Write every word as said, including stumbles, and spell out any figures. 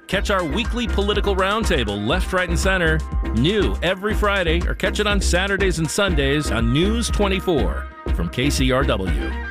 Catch our weekly political roundtable, Left, Right, and Center, new every Friday, or catch it on Saturdays and Sundays on News twenty-four from K C R W.